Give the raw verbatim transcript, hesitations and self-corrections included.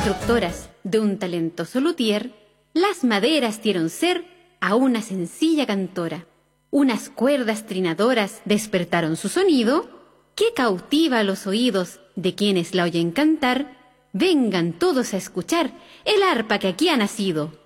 instructoras de un talentoso luthier, las maderas dieron ser a una sencilla cantora. Unas cuerdas trinadoras despertaron su sonido, que cautiva los oídos de quienes la oyen cantar. Vengan todos a escuchar el arpa que aquí ha nacido.